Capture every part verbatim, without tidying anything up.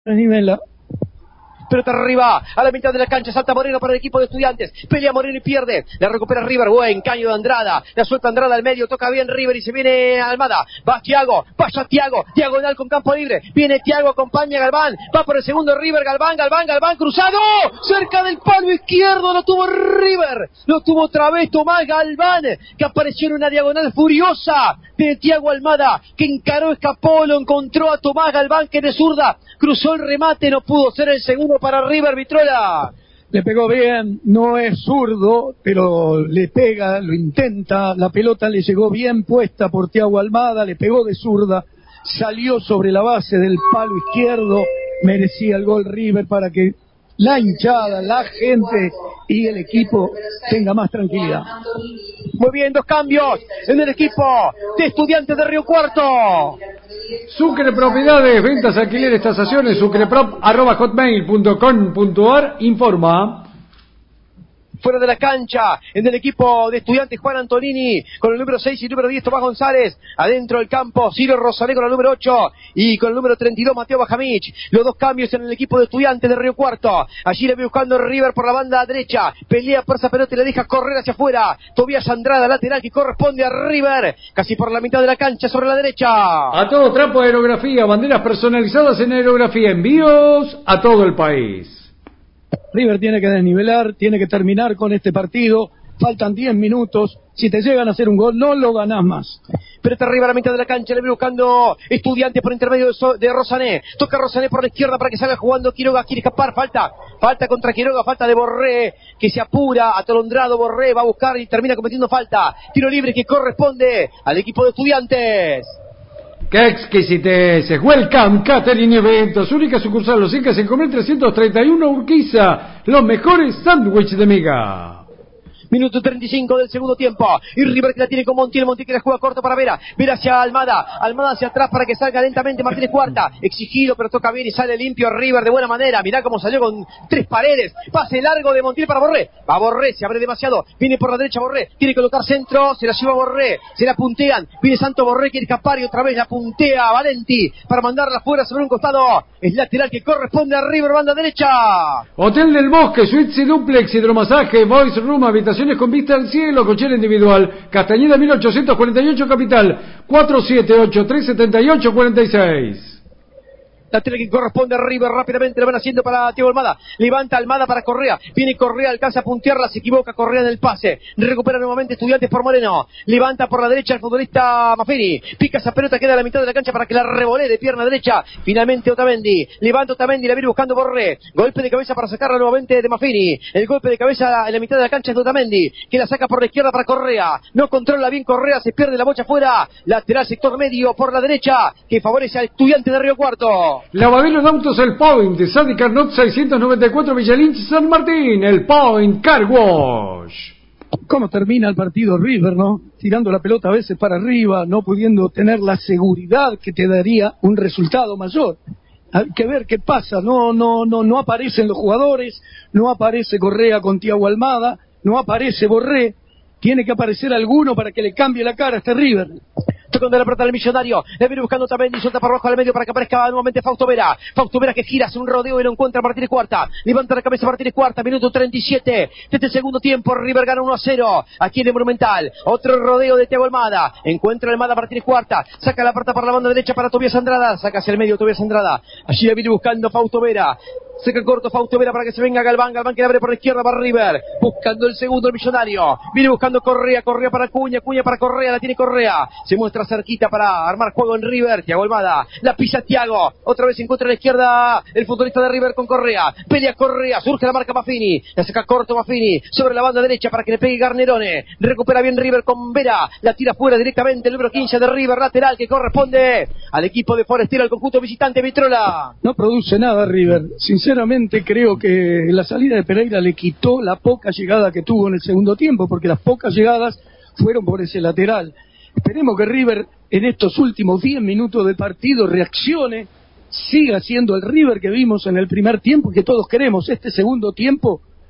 Nivela. Pelota arriba, a la mitad de la cancha, salta Moreno para el equipo de Estudiantes, pelea Moreno y pierde, la recupera River, buen caño de Andrada, la suelta Andrada al medio, toca bien River y se viene Almada, va Thiago, vaya Thiago, diagonal con campo libre, viene Thiago, acompaña a Galván, va por el segundo River, Galván, Galván, Galván, cruzado, cerca del palo izquierdo, lo tuvo River, lo tuvo otra vez Tomás Galván, que apareció en una diagonal furiosa de Thiago Almada, que encaró, escapó, lo encontró a Tomás Galván, que de zurda, cruzó el remate, no pudo ser el segundo para River. Vitrola le pegó bien, no es zurdo, pero le pega, lo intenta, la pelota le llegó bien puesta por Thiago Almada, le pegó de zurda, salió sobre la base del palo izquierdo, merecía el gol River para que la hinchada, la gente y el equipo tenga más tranquilidad. Muy bien, dos cambios en el equipo de Estudiantes de Río Cuarto. Sucre Propiedades, ventas, alquileres, tasaciones, sucreprop arroba hotmail punto com punto ar informa. Fuera de la cancha, en el equipo de Estudiantes, Juan Antonini con el número seis y el número diez, Tomás González. Adentro del campo, Ciro Rosalé con el número ocho y con el número treinta y dos, Mateo Bajamich. Los dos cambios en el equipo de Estudiantes de Río Cuarto. Allí le ve buscando River por la banda derecha. Pelea por esa pelota y le deja correr hacia afuera. Tobías Andrada, lateral, que corresponde a River. Casi por la mitad de la cancha, sobre la derecha. A todo trapo de aerografía, banderas personalizadas en aerografía, envíos a todo el país. River tiene que desnivelar, tiene que terminar con este partido, faltan diez minutos, si te llegan a hacer un gol no lo ganás más. Pelota arriba a la mitad de la cancha, le ve buscando Estudiantes por intermedio de, so de Rosané, toca Rosané por la izquierda para que salga jugando Quiroga, quiere escapar, falta, falta contra Quiroga, falta de Borré, que se apura, atolondrado Borré, va a buscar y termina cometiendo falta, tiro libre que corresponde al equipo de Estudiantes. ¡Qué exquisiteces! Welcome Catering Eventos, única sucursal Los Incas en Comer trescientos treinta y uno Urquiza, los mejores sándwiches de miga. Minuto treinta y cinco del segundo tiempo. Y River que la tiene con Montiel. Montiel que la juega corto para Vera. Vera hacia Almada. Almada hacia atrás para que salga lentamente Martínez Cuarta. Exigido, pero toca bien y sale limpio River de buena manera. Mirá cómo salió con tres paredes. Pase largo de Montiel para Borré. Va Borré, se abre demasiado. Viene por la derecha Borré. Tiene que colocar centro. Se la lleva Borré. Se la puntean. Viene Santo Borré, quiere escapar y otra vez la puntea Valenti para mandarla fuera sobre un costado. Es lateral que corresponde a River, banda derecha. Hotel del Bosque, suites y duplex, hidromasaje, voice room, habitaciones con vista al cielo, cochera individual, Castañeda mil ochocientos cuarenta y ocho Capital, cuatro siete ocho, tres siete ocho, cuatro seis. La tele que corresponde a River, rápidamente lo van haciendo para Thiago Almada, levanta Almada para Correa, viene Correa, alcanza a puntearla, se equivoca Correa en el pase, recupera nuevamente Estudiantes por Moreno, levanta por la derecha el futbolista Maffini, pica esa pelota, queda a la mitad de la cancha para que la revolee de pierna derecha, finalmente Otamendi, levanta Otamendi, la viene buscando Borré, golpe de cabeza para sacarla nuevamente de Maffini, el golpe de cabeza en la mitad de la cancha es de Otamendi, que la saca por la izquierda para Correa, no controla bien Correa, se pierde la bocha afuera, lateral sector medio por la derecha, que favorece al Estudiante de Río Cuarto. Lavadero de autos El Point, Sandy Carnot seiscientos noventa y cuatro Villalinch San Martín, El Point Car Wash. ¿Cómo termina el partido River, no? Tirando la pelota a veces para arriba, no pudiendo tener la seguridad que te daría un resultado mayor. Hay que ver qué pasa, no, no, no, no aparecen los jugadores, no aparece Correa con Thiago Almada, no aparece Borré, tiene que aparecer alguno para que le cambie la cara a este River. Tocando la pelota del Millonario, le viene buscando Otamendi, suelta por abajo al medio para que aparezca nuevamente Fausto Vera. Fausto Vera que gira, hace un rodeo y lo encuentra Martínez Cuarta. Levanta la cabeza Martínez Cuarta, minuto treinta y siete de este segundo tiempo. River gana uno a cero aquí en el Monumental. Otro rodeo de Thiago Almada. Encuentra Almada Martínez Cuarta. Saca la pelota por la banda derecha para Tobías Andrada. Saca hacia el medio Tobías Andrada. Allí le viene buscando Fausto Vera. Saca corto Fausto Vera para que se venga Galván. Galván que le abre por la izquierda para River. Buscando el segundo el Millonario. Viene buscando Correa. Correa para Cuña. Cuña para Correa. La tiene Correa. Se muestra cerquita para armar juego en River. Thiago Almada. La pisa Thiago. Otra vez se encuentra a la izquierda el futbolista de River con Correa. Pelea Correa. Surge la marca Maffini. La saca corto Maffini. Sobre la banda derecha para que le pegue Garnerone. Recupera bien River con Vera. La tira fuera directamente el número quince de River. Lateral que corresponde al equipo de Forestero, al conjunto visitante Vitrola. No produce nada River. Sinceramente creo que la salida de Pereira le quitó la poca llegada que tuvo en el segundo tiempo, porque las pocas llegadas fueron por ese lateral. Esperemos que River en estos últimos diez minutos de partido reaccione, siga siendo el River que vimos en el primer tiempo y que todos queremos. Este segundo tiempo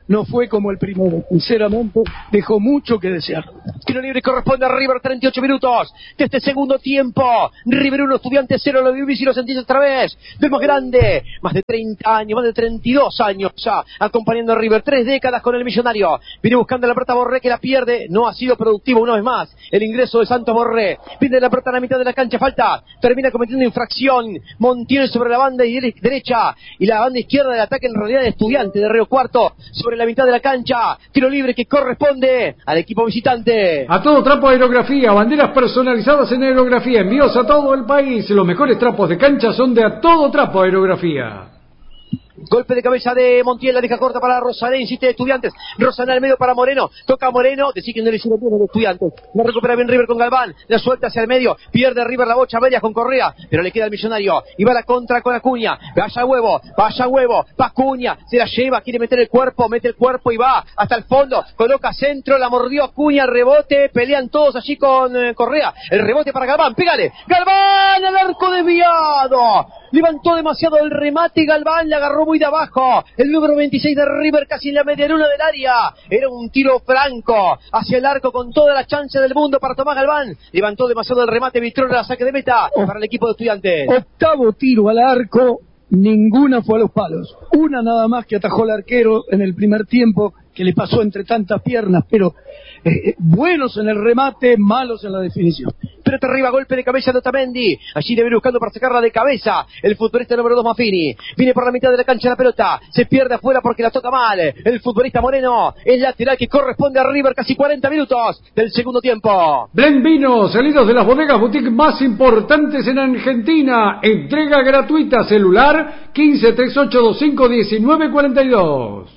no fue como el primero. Sinceramente, dejó mucho que desear. Tiro libre corresponde a River, treinta y ocho minutos de este segundo tiempo. River uno, Estudiantes cero, lo vivís y lo sentís otra vez. Del más grande, más de treinta años, más de treinta y dos años ya, acompañando a River, tres décadas con el Millonario. Viene buscando la pelota Borré, que la pierde, no ha sido productivo una vez más el ingreso de Santos Borré. Viene la pelota a la mitad de la cancha, falta, termina cometiendo infracción. Montiel sobre la banda y derecha, y la banda izquierda del ataque en realidad de Estudiantes de Río Cuarto, sobre la mitad de la cancha. Tiro libre que corresponde al equipo visitante. A todo trapo aerografía, banderas personalizadas en aerografía, envíos a todo el país. Los mejores trapos de cancha son de A Todo Trapo Aerografía. Golpe de cabeza de Montiel, la deja corta para Rosané, insiste Estudiantes. Rosané al medio para Moreno, toca a Moreno, decir que no le hicieron bien a Estudiantes. La recupera bien River con Galván, la suelta hacia el medio, pierde River la bocha media con Correa, pero le queda al Millonario. Y va la contra con Acuña, vaya huevo, vaya huevo, va Acuña, se la lleva, quiere meter el cuerpo, mete el cuerpo y va hasta el fondo, coloca centro, la mordió Acuña, rebote, pelean todos allí con eh, Correa. El rebote para Galván, pégale, Galván al arco desviado. Levantó demasiado el remate, Galván le agarró muy de abajo. El número veintiséis de River casi en la media luna del área. Era un tiro franco hacia el arco con toda la chance del mundo para Tomás Galván. Levantó demasiado el remate, Vitrola, saque de meta para el equipo de Estudiantes. Octavo tiro al arco, ninguna fue a los palos. Una nada más que atajó el arquero en el primer tiempo, que le pasó entre tantas piernas, pero eh, buenos en el remate, malos en la definición. Pelota arriba, golpe de cabeza de Otamendi. Allí debe ir buscando para sacarla de cabeza el futbolista número dos Maffini. Viene por la mitad de la cancha la pelota. Se pierde afuera porque la toca mal. El futbolista Moreno, el lateral que corresponde a River, casi cuarenta minutos del segundo tiempo. Blend Vino, salidos de las bodegas boutique más importantes en Argentina. Entrega gratuita, celular quince, treinta y ocho, veinticinco, diecinueve, cuarenta y dos.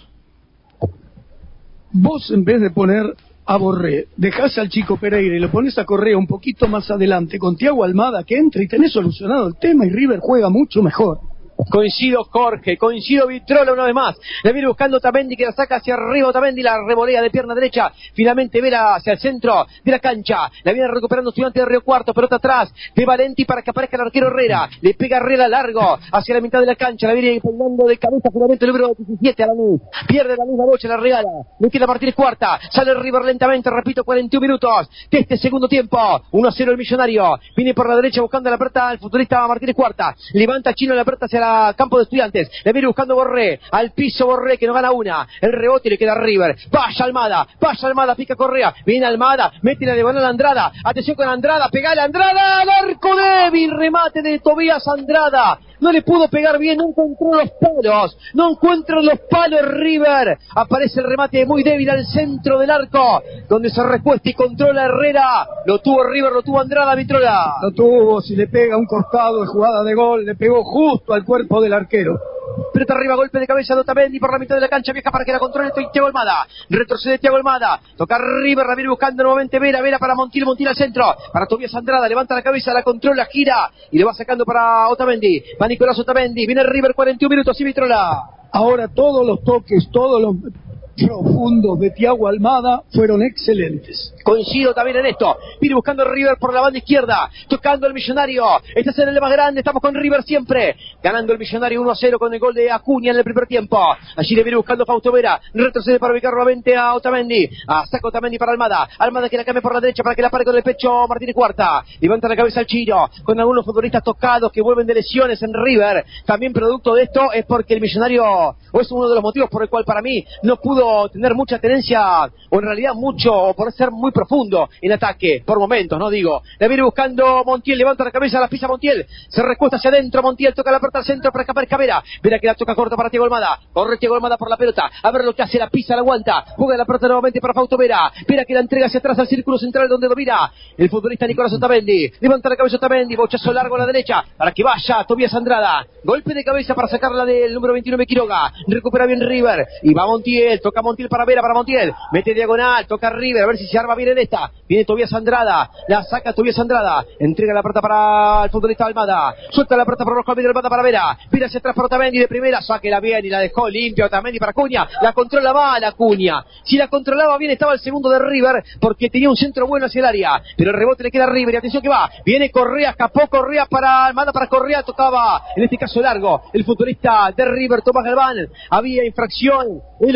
Vos, en vez de poner a Borré, dejás al Chico Pereira y lo pones a Correa un poquito más adelante con Thiago Almada, que entra y tenés solucionado el tema, y River juega mucho mejor. Coincido Jorge, coincido Vitrola una vez más. La viene buscando Otamendi, que la saca hacia arriba Otamendi, la revolea de pierna derecha. Finalmente Vera hacia el centro de la cancha. La viene recuperando Estudiantes de Río Cuarto, pelota atrás de Valenti para que aparezca el arquero Herrera. Le pega Herrera largo hacia la mitad de la cancha. La viene pegando de cabeza finalmente el número diecisiete a la luz. Pierde la misma bocha, la regala. Le queda Martínez Cuarta. Sale River lentamente, repito, cuarenta y un minutos de este segundo tiempo. uno a cero el Millonario. Viene por la derecha buscando la pelota el futbolista Martínez Cuarta. Levanta Chino la pelota hacia la campo de Estudiantes, le viene buscando Borré, al piso Borré que no gana una, el rebote le queda a River, vaya Almada, vaya Almada, pica Correa, viene Almada, mete la diagonal a Andrada, atención con Andrada, pegale a Andrada, al arco débil, remate de Tobías Andrada, no le pudo pegar bien, no encontró los palos, no encuentra los palos River, aparece el remate muy débil al centro del arco, donde se recuesta y controla Herrera, lo tuvo River, lo tuvo Andrada, Vitrola. Lo tuvo, si le pega un costado de jugada de gol, le pegó justo al cuerpo del arquero. Pelota arriba, golpe de cabeza de Otamendi por la mitad de la cancha, viaja para que la controle Thiago Almada, retrocede Thiago Almada, toca River, la viene buscando nuevamente Vera, Vera para Montiel, Montiel al centro, para Tobías Andrada, levanta la cabeza, la controla, gira y le va sacando para Otamendi, va Nicolás Otamendi, viene River, cuarenta y un minutos y Vitrola. Ahora todos los toques, todos los profundos de Thiago Almada fueron excelentes. Coincido también en esto. Viene buscando River por la banda izquierda, tocando el Millonario. Este es el más grande, estamos con River siempre. Ganando el Millonario uno a cero con el gol de Acuña en el primer tiempo. Allí le viene buscando Fausto Vera. Retrocede para ubicar nuevamente a Otamendi. A saca Otamendi para Almada. Almada que la cambia por la derecha para que la pare con el pecho Martínez Cuarta. Levanta la cabeza al Chino. Con algunos futbolistas tocados que vuelven de lesiones en River. También producto de esto es porque el Millonario, o es uno de los motivos por el cual para mí no pudo tener mucha tenencia, o en realidad mucho, o por ser muy profundo en ataque, por momentos, no digo. La viene buscando Montiel, levanta la cabeza, la pisa Montiel, se recuesta hacia adentro, Montiel toca la pelota al centro para escapar Vera, Vera que la toca corta para Thiago Almada, corre Thiago Almada por la pelota, a ver lo que hace, la pisa, la aguanta, juega la pelota nuevamente para Fausto Vera, Vera que la entrega hacia atrás al círculo central donde domina el futbolista Nicolás Otamendi, levanta la cabeza Otamendi, bochazo largo a la derecha, para que vaya Tobías Andrada, golpe de cabeza para sacarla del número veintinueve Quiroga, recupera bien River, y va Montiel, toca Montiel para Vera, para Montiel, mete diagonal, toca River, a ver si se arma bien en esta, viene Tobías Andrada, la saca Tobías Andrada, entrega la pelota para el futbolista Almada, suelta la pelota para Rosco Almeida, Almada para Vera, Vera hacia atrás para Otamendi de primera, sáquela bien y la dejó limpia Otamendi para Acuña, la controla mal Acuña, si la controlaba bien estaba el segundo de River, porque tenía un centro bueno hacia el área, pero el rebote le queda a River, y atención que va, viene Correa, escapó Correa para Almada, para Correa, tocaba, en este caso largo, el futbolista de River, Tomás Galván, había infracción, es lo que indica el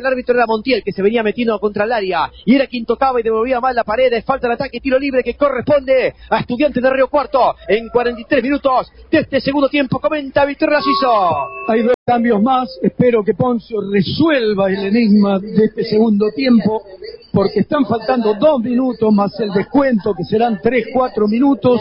el árbitro era Montiel, que se venía metiendo contra el área, y era quien tocaba y devolvía mal la pared. Falta de ataque, tiro libre que corresponde a Estudiantes de Río Cuarto en cuarenta y tres minutos de este segundo tiempo. Comenta Víctor Raciso. Hay dos cambios más, espero que Poncio resuelva el enigma de este segundo tiempo, porque están faltando dos minutos más el descuento, que serán tres, cuatro minutos,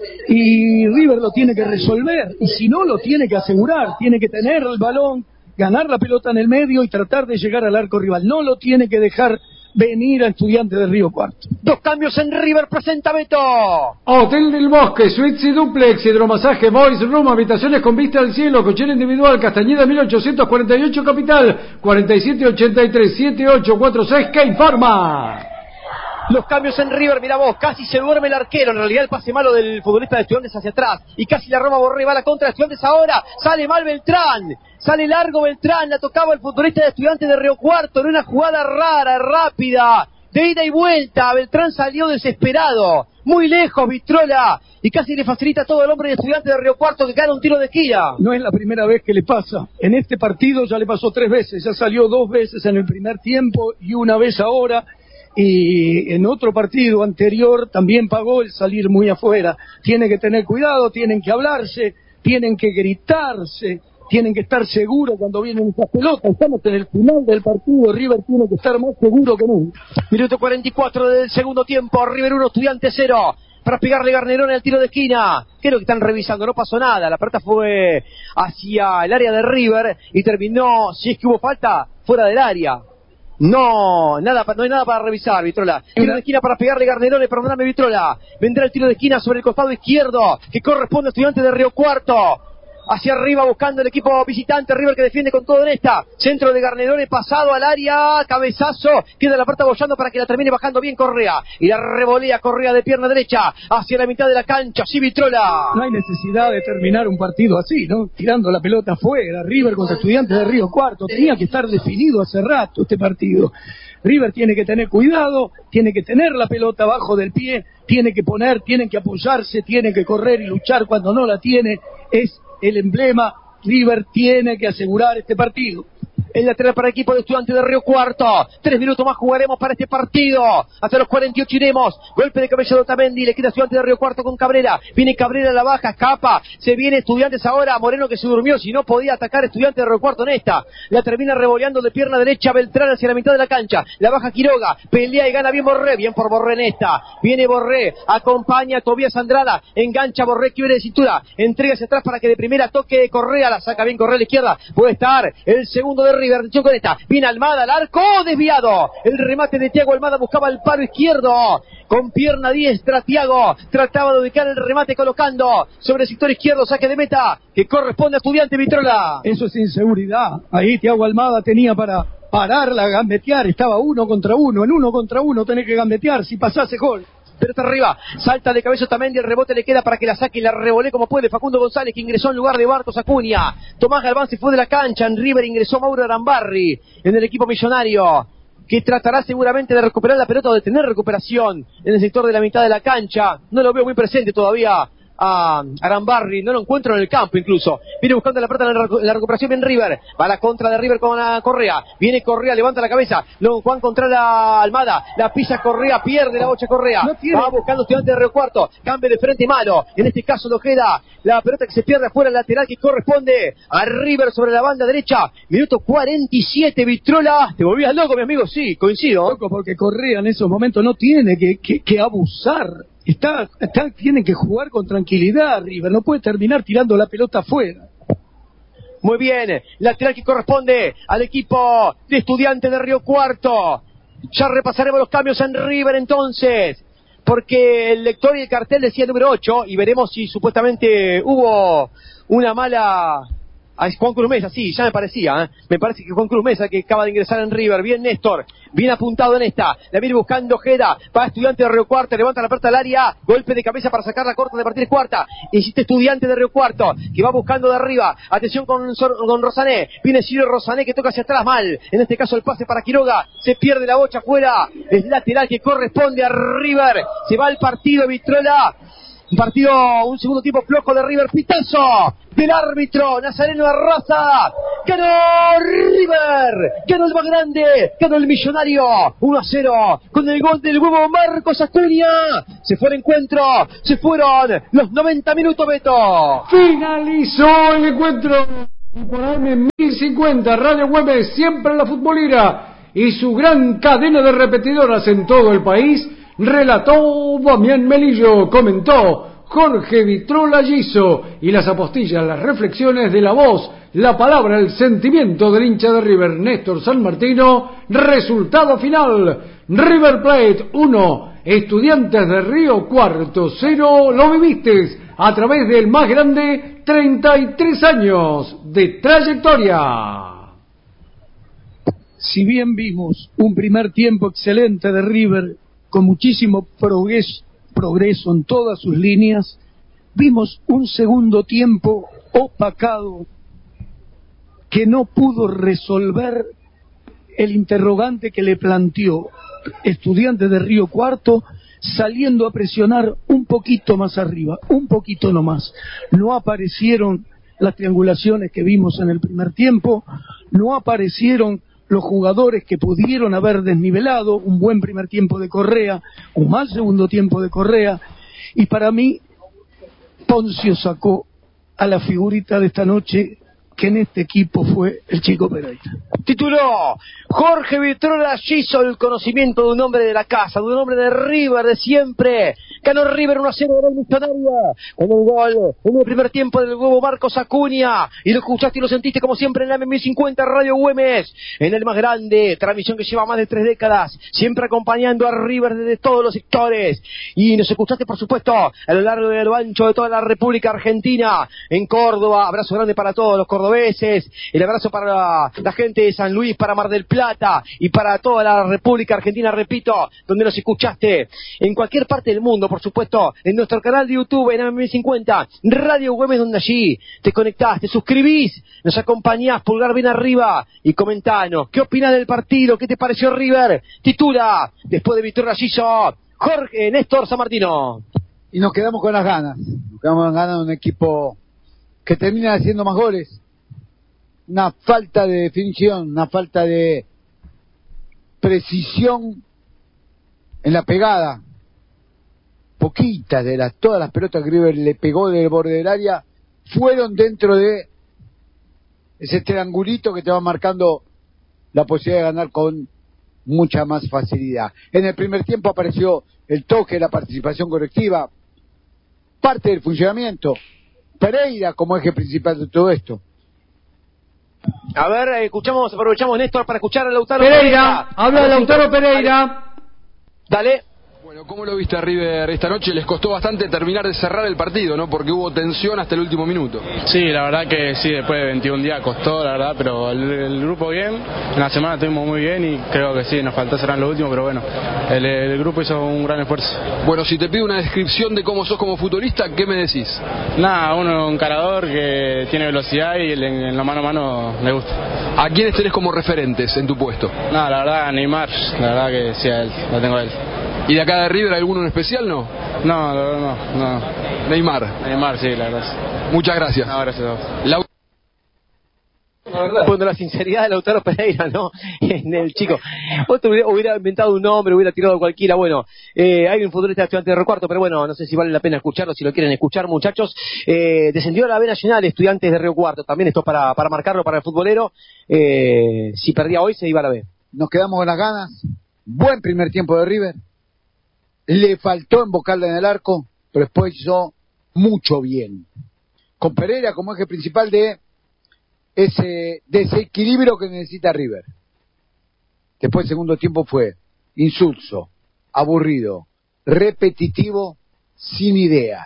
y River lo tiene que resolver, y si no lo tiene que asegurar, tiene que tener el balón, ganar la pelota en el medio y tratar de llegar al arco rival, no lo tiene que dejar venir a Estudiantes de Río Cuarto. Dos cambios en River, presenta Beto. Hotel del Bosque, suites y duplex, hidromasaje, boys room, habitaciones con vista al cielo, cochera individual, Castañeda mil ochocientos cuarenta y ocho Capital, cuarenta y siete ochenta y tres setenta y ocho cuarenta y seis, que informa. Los cambios en River, mira vos, casi se duerme el arquero, en realidad el pase malo del futbolista de Estudiantes hacia atrás, y casi la Roma Borré, va a la contra de Estudiantes ahora, sale mal Beltrán, sale largo Beltrán, la tocaba el futbolista de Estudiantes de Río Cuarto, en una jugada rara, rápida, de ida y vuelta, Beltrán salió desesperado, muy lejos Vitrola, y casi le facilita todo el hombre de Estudiantes de Río Cuarto, que gana un tiro de esquina. No es la primera vez que le pasa, en este partido ya le pasó tres veces, ya salió dos veces en el primer tiempo y una vez ahora, y en otro partido anterior también pagó el salir muy afuera. Tiene que tener cuidado, tienen que hablarse, tienen que gritarse, tienen que estar seguros cuando vienen estas pelotas. Estamos en el final del partido, River tiene que estar más seguro que nunca. Minuto cuarenta y cuatro del segundo tiempo, River uno, Estudiantes cero. Para pegarle Garnerón en el tiro de esquina. Creo que están revisando, no pasó nada. La pelota fue hacia el área de River y terminó, si es que hubo falta, fuera del área. No, nada, no hay nada para revisar, Vitrola. Tiro de esquina para pegarle Garnerone, perdóname, Vitrola. Vendrá el tiro de esquina sobre el costado izquierdo, que corresponde a Estudiantes de Río Cuarto. Hacia arriba buscando el equipo visitante, River que defiende con todo en esta. Centro de Garnerone, pasado al área, cabezazo. Queda la pelota bollando para que la termine bajando bien Correa. Y la revolea Correa de pierna derecha hacia la mitad de la cancha. Sí, Vitrola. No hay necesidad de terminar un partido así, ¿no? Tirando la pelota afuera, River contra Estudiantes de Río Cuarto. Tenía que estar definido hace rato este partido. River tiene que tener cuidado, tiene que tener la pelota abajo del pie, tiene que poner, tiene que apoyarse, tiene que correr y luchar cuando no la tiene. Es el emblema, River tiene que asegurar este partido. El lateral para el equipo de Estudiantes de Río Cuarto. Tres minutos más jugaremos para este partido. Hasta los cuarenta y ocho iremos. Golpe de cabeza de Otamendi. Le queda Estudiantes de Río Cuarto con Cabrera. Viene Cabrera a la baja. Escapa. Se viene Estudiantes ahora. Moreno que se durmió. Si no podía atacar Estudiantes de Río Cuarto en esta. La termina revoleando de pierna derecha Beltrán hacia la mitad de la cancha. La baja Quiroga. Pelea y gana bien Borré. Bien por Borré en esta. Viene Borré. Acompaña a Tobías Andrada. Engancha Borré. Quiebre de cintura. Entrega hacia atrás para que de primera toque Correa. La saca bien Correa a la izquierda. Puede estar el segundo de River, atención con esta, viene Almada al arco, desviado, el remate de Thiago Almada, buscaba el palo izquierdo, con pierna diestra Thiago, trataba de ubicar el remate colocando sobre el sector izquierdo, saque de meta, que corresponde a Estudiante Vitrola. Eso es inseguridad, ahí Thiago Almada tenía para pararla, gambetear, estaba uno contra uno, en uno contra uno tenés que gambetear, si pasase gol. Pelota arriba, salta de cabeza Otamendi, el rebote le queda para que la saque y la revolé como puede Facundo González, que ingresó en lugar de Barcos Acuña. Tomás Galván se fue de la cancha, en River ingresó Mauro Arambarri en el equipo millonario, que tratará seguramente de recuperar la pelota o de tener recuperación en el sector de la mitad de la cancha. No lo veo muy presente todavía a Arambarri, no lo encuentro en el campo incluso. Viene buscando la pelota en la, recu la recuperación bien River, va a la contra de River con la Correa, viene Correa, levanta la cabeza, luego Juan contra la Almada, la pisa Correa, pierde la bocha Correa, no va buscando Estudiantes de Río Cuarto, cambio de frente malo, en este caso lo queda la pelota que se pierde afuera, el lateral que corresponde a River sobre la banda derecha. Minuto cuarenta y siete, Vitrola, te volvías loco mi amigo, sí, coincido. Loco porque Correa en esos momentos no tiene que, que, que abusar. Está, está, tienen que jugar con tranquilidad River, no puede terminar tirando la pelota afuera. Muy bien, lateral que corresponde al equipo de Estudiantes de Río Cuarto. Ya repasaremos los cambios en River entonces, porque el lector y el cartel decía el número ocho, y veremos si supuestamente hubo una mala... Ah, es Juan Cruz Mesa, sí, ya me parecía, ¿eh? Me parece que Juan Cruz Mesa, que acaba de ingresar en River. Bien Néstor, bien apuntado en esta, la viene buscando Ojeda, va Estudiante de Río Cuarto, levanta la pelota al área, golpe de cabeza para sacar la corta de Martínez Cuarta, insiste Estudiante de Río Cuarto, que va buscando de arriba, atención con, con Rosané, viene Ciro Rosané que toca hacia atrás mal, en este caso el pase para Quiroga, se pierde la bocha afuera, es lateral que corresponde a River, se va el partido Vitrola. Un partido, un segundo tiempo flojo de River, pitazo del árbitro Nazareno Arraza, ganó River, ganó el más grande, ganó el millonario, uno a cero, con el gol del huevo Marcos Acuña. Se fue el encuentro, se fueron los noventa minutos, Beto. Finalizó el encuentro por A M mil cincuenta, Radio Güemes, siempre en la futbolera, y su gran cadena de repetidoras en todo el país. Relató Damián Melillo, comentó Jorge Vitrola Giso, y las apostillas, las reflexiones de la voz, la palabra, el sentimiento del hincha de River, Néstor San Martino. Resultado final: River Plate uno, Estudiantes de Río Cuarto cero. Lo viviste a través del más grande, treinta y tres años de trayectoria. Si bien vimos un primer tiempo excelente de River, con muchísimo progreso, progreso en todas sus líneas, vimos un segundo tiempo opacado que no pudo resolver el interrogante que le planteó Estudiantes de Río Cuarto, saliendo a presionar un poquito más arriba, un poquito nomás. No aparecieron las triangulaciones que vimos en el primer tiempo, no aparecieron los jugadores que pudieron haber desnivelado un buen primer tiempo de Correa, un mal segundo tiempo de Correa, y para mí Poncio sacó a la figurita de esta noche, que en este equipo fue el Chico Pereira. Tituló Jorge Vitrola Giso, el conocimiento de un hombre de la casa, de un hombre de River de siempre. Ganó River uno a cero, ganó el Millonario, con un gol en el primer tiempo del huevo Marcos Acuña, y lo escuchaste y lo sentiste como siempre en la A M mil cincuenta Radio Güemes, en el más grande, transmisión que lleva más de tres décadas, siempre acompañando a River desde todos los sectores, y nos escuchaste por supuesto a lo largo y a lo ancho de toda la República Argentina, en Córdoba. Abrazo grande para todos los cordobeses, el abrazo para la, la gente de San Luis, para Mar del Plata y para toda la República Argentina, repito, donde nos escuchaste en cualquier parte del mundo, por supuesto, en nuestro canal de YouTube, en A M mil cincuenta Radio Güemes, donde allí te conectás, te suscribís, nos acompañás, pulgar bien arriba y comentanos, ¿qué opinás del partido? ¿Qué te pareció River? Titula, después de Vitrola Giso, Jorge Néstor San Martino. Y nos quedamos con las ganas, nos quedamos con las ganas de un equipo que termina haciendo más goles. Una falta de definición, una falta de precisión en la pegada. Poquitas de las, todas las pelotas que River le pegó del borde del área fueron dentro de ese triangulito que te va marcando la posibilidad de ganar con mucha más facilidad. En el primer tiempo apareció el toque, la participación colectiva, parte del funcionamiento. Pereira como eje principal de todo esto. A ver, escuchamos, aprovechamos, Néstor, para escuchar a Lautaro Pereira, Pereira. habla de Lautaro Pereira. Dale. Bueno, ¿cómo lo viste a River esta noche? Les costó bastante terminar de cerrar el partido, ¿no? Porque hubo tensión hasta el último minuto. Sí, la verdad que sí, después de veintiún días costó, la verdad, pero el, el grupo bien, en la semana estuvimos muy bien y creo que sí, nos faltó cerrar lo último, pero bueno, el, el grupo hizo un gran esfuerzo. Bueno, si te pido una descripción de cómo sos como futbolista, ¿qué me decís? Nada, uno un encarador que tiene velocidad y en, en la mano a mano me gusta. ¿A quiénes tenés como referentes en tu puesto? Nada, la verdad, Neymar, la verdad que sí, a él, lo tengo a él. ¿Y de acá de River alguno en especial, no? No, no, no, no. Neymar. Neymar, sí, la verdad. Muchas gracias. No, gracias a vos. La... Bueno, la sinceridad de Lautaro Pereira, ¿no? En el chico. Otro hubiera, hubiera inventado un nombre, hubiera tirado cualquiera. Bueno, eh, hay un futbolista de Estudiantes de Río Cuarto, pero bueno, no sé si vale la pena escucharlo, si lo quieren escuchar, muchachos. Eh, descendió a la B Nacional, Estudiantes de Río Cuarto. También esto para, para marcarlo para el futbolero. Eh, si perdía hoy, se iba a la B. Nos quedamos con las ganas. Buen primer tiempo de River. Le faltó embocarla en el arco, pero después hizo mucho bien. Con Pereira como eje principal de ese desequilibrio que necesita River. Después el segundo tiempo fue insulso, aburrido, repetitivo, sin ideas.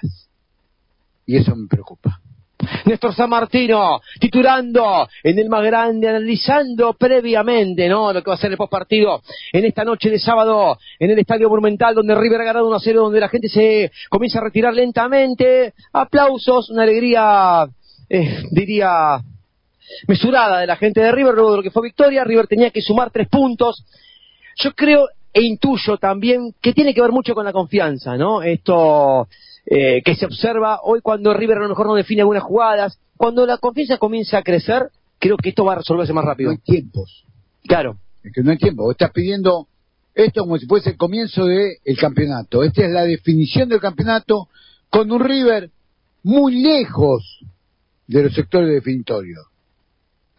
Y eso me preocupa. Néstor San Martino, titulando en el más grande, analizando previamente, ¿no?, lo que va a ser el postpartido en esta noche de sábado en el Estadio Monumental, donde River ha ganado uno a cero, donde la gente se comienza a retirar lentamente. Aplausos, una alegría, eh, diría, mesurada de la gente de River luego de lo que fue victoria. River tenía que sumar tres puntos. Yo creo e intuyo también que tiene que ver mucho con la confianza, ¿no? Esto Eh, que se observa hoy cuando River a lo mejor no define algunas jugadas, cuando la confianza comienza a crecer, creo que esto va a resolverse más No rápido. hay tiempos. Claro. Es que no hay tiempo. Vos estás pidiendo esto como si fuese el comienzo del campeonato. Esta es la definición del campeonato con un River muy lejos de los sectores definitorios.